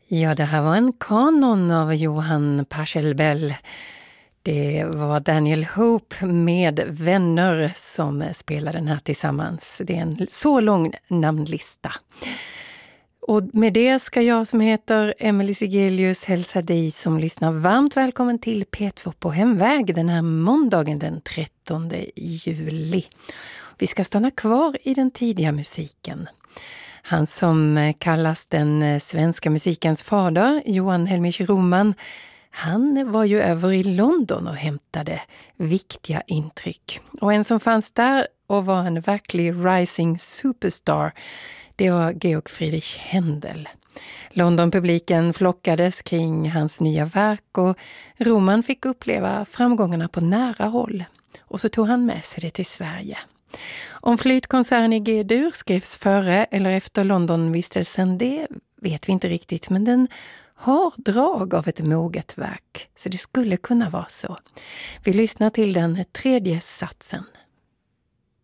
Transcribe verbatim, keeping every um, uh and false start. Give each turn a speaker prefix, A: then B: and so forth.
A: Ja, det här var en kanon av Johann Pachelbel. Det var Daniel Hope med vänner som spelade den här tillsammans. Det är en så lång namnlista. Och med det ska jag som heter Emelie Sigelius hälsa dig som lyssnar varmt välkommen till P två på hemväg den här måndagen den trettonde juli. Vi ska stanna kvar i den tidiga musiken. Han som kallas den svenska musikens fader, Johan Helmich Roman, han var ju över i London och hämtade viktiga intryck. Och en som fanns där och var en verklig rising superstar, det var Georg Friedrich Händel. Londonpubliken flockades kring hans nya verk och Roman fick uppleva framgångarna på nära håll. Och så tog han med sig det till Sverige. Om flytkonserten i G-dur skrevs före eller efter Londonvistelsen, det vet vi inte riktigt, men den har drag av ett moget verk, så det skulle kunna vara så. Vi lyssnar till den tredje satsen.